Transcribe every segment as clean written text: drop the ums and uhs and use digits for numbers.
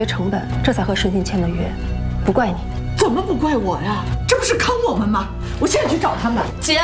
成本，这才和顺心签的约，不怪你。 怎么不怪我呀？这不是坑我们吗？我现在去找他们。 姐，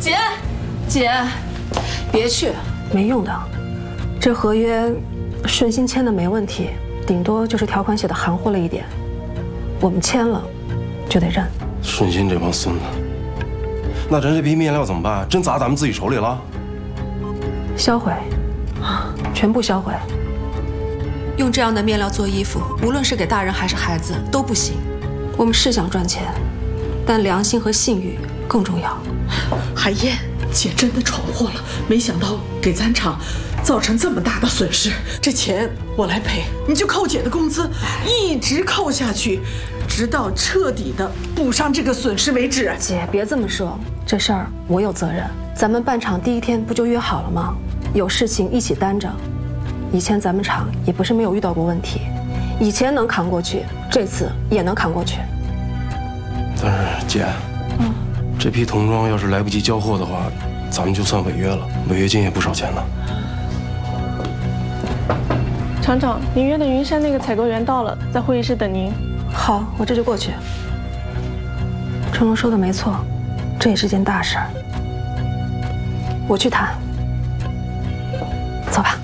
别去， 没用的。这合约顺心签的没问题，顶多就是条款写的含糊了一点，我们签了就得认。 顺心这帮孙子，那咱这批面料怎么办？真砸咱们自己手里了？ 销毁，全部销毁。 用这样的面料做衣服，无论是给大人还是孩子都不行。 我们是想赚钱，但良心和信誉更重要。 海燕，姐真的闯祸了，没想到给咱厂造成这么大的损失。这钱我来赔，你就扣姐的工资，一直扣下去，直到彻底的补上这个损失为止。 姐，别这么说，这事儿我有责任。咱们办厂第一天不就约好了吗？有事情一起担着。以前咱们厂也不是没有遇到过问题，以前能扛过去，这次也能扛过去。 但是姐，这批童装要是来不及交货的话，咱们就算违约了，违约金也不少钱呢。 厂长，您约的云山那个采购员到了，在会议室等您。 好，我这就过去。成龙说的没错，这也是件大事儿，我去谈。走吧。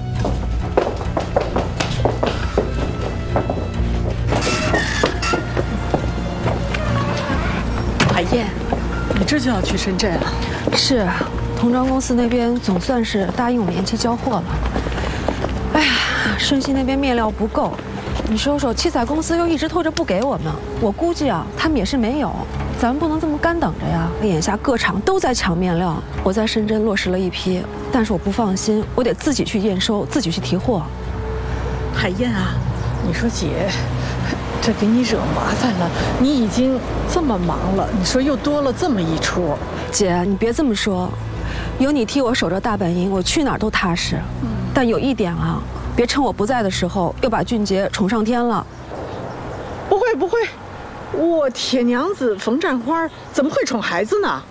海燕，你这就要去深圳啊？ 是，童装公司那边总算是答应我们延期交货了。哎呀，顺心那边面料不够，你说说，七彩公司又一直拖着不给我们，我估计啊，他们也是没有。咱们不能这么干等着呀！眼下各厂都在抢面料，我在深圳落实了一批，但是我不放心，我得自己去验收，自己去提货。 海燕啊，你说姐，这给你惹麻烦了，你已经这么忙了，你说又多了这么一出。 姐，你别这么说，有你替我守着大本营，我去哪儿都踏实。但有一点啊，别趁我不在的时候又把俊杰宠上天了。 不会不会，我铁娘子冯占花怎么会宠孩子呢？